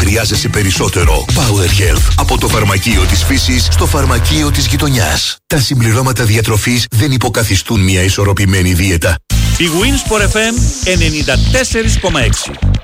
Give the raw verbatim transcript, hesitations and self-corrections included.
χρειάζεσαι περισσότερο. Power Health. Από το φαρμακείο της φύσης στο φαρμακείο της γειτονιάς. Τα συμπληρώματα διατροφής δεν υποκαθιστούν μια ισορροπημένη δίαιτα. Η Winsport εφ εμ ενενήντα τέσσερα κόμμα έξι.